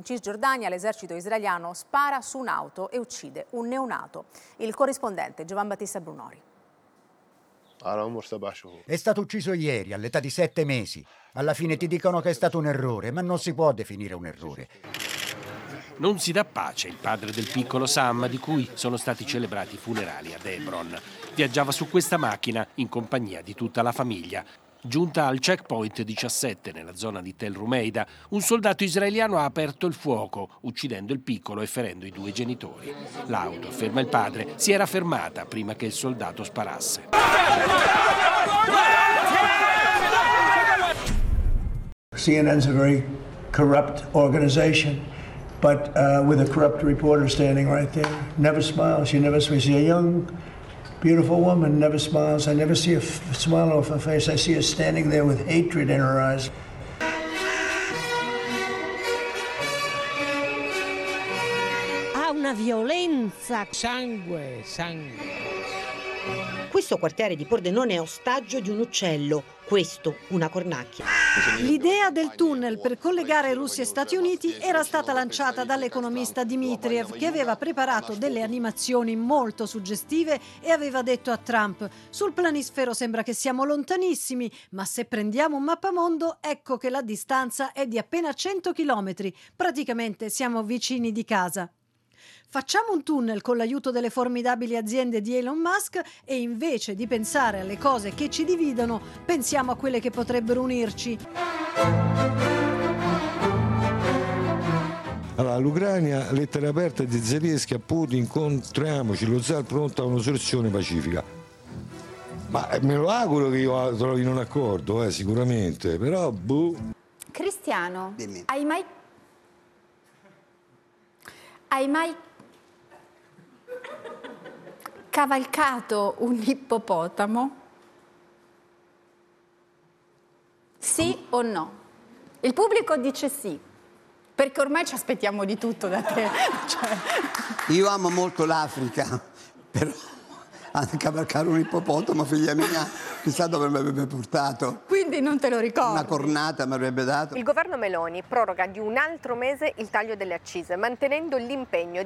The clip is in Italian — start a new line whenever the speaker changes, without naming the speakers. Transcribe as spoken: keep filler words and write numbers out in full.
In Cisgiordania l'esercito israeliano spara su un'auto e uccide un neonato. Il corrispondente Giovan Battista Brunori.
È stato ucciso ieri, all'età di sette mesi. Alla fine ti dicono che è stato un errore, ma non si può definire un errore.
Non si dà pace il padre del piccolo Sam, di cui sono stati celebrati i funerali ad Hebron. Viaggiava su questa macchina in compagnia di tutta la famiglia. Giunta al checkpoint diciassette nella zona di Tel Rumeida, un soldato israeliano ha aperto il fuoco, uccidendo il piccolo e ferendo i due genitori. L'auto, afferma il padre, si era fermata prima che il soldato sparasse.
C N N's a very corrupt organization, but uh, with a corrupt reporter standing right there. Never smiles. She never smiles. She's a young, beautiful woman, never smiles. I never see a f- smile off her face. I see her standing there with hatred in her eyes.
Ha una violenza.
Sangue, sangue.
Questo quartiere di Pordenone è ostaggio di un uccello, questo una cornacchia.
L'idea del tunnel per collegare Russia e Stati Uniti era stata lanciata dall'economista Dmitriev, che aveva preparato delle animazioni molto suggestive e aveva detto a Trump: sul planisfero sembra che siamo lontanissimi, ma se prendiamo un mappamondo ecco che la distanza è di appena cento chilometri, praticamente siamo vicini di casa. Facciamo un tunnel con l'aiuto delle formidabili aziende di Elon Musk e invece di pensare alle cose che ci dividono, pensiamo a quelle che potrebbero unirci.
Allora, l'Ucraina, lettera aperta di Zelensky a Putin, incontriamoci, lo zar pronto a una soluzione pacifica. Ma me lo auguro che io trovino un accordo, eh, sicuramente, però boh.
Cristiano,
Dimmi.
hai mai... Hai mai cavalcato un ippopotamo? Sì o no? Il pubblico dice sì, perché ormai ci aspettiamo di tutto da te. Cioè...
Io amo molto l'Africa, però a cavalcare un ippopotamo, figlia mia, chissà dove mi avrebbe portato.
Quindi non te lo ricordo.
Una cornata mi avrebbe dato.
Il governo Meloni proroga di un altro mese il taglio delle accise, mantenendo l'impegno